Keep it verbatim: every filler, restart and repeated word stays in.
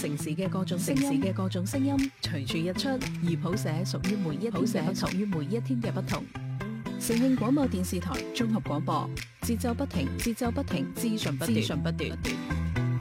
城市嘅各種城市嘅各種聲音，隨處一出，而譜寫屬於每一天嘅屬於每一天嘅不同。城慶廣播電視台綜合廣播，節奏不停，節奏不停，資訊不斷，資訊不斷。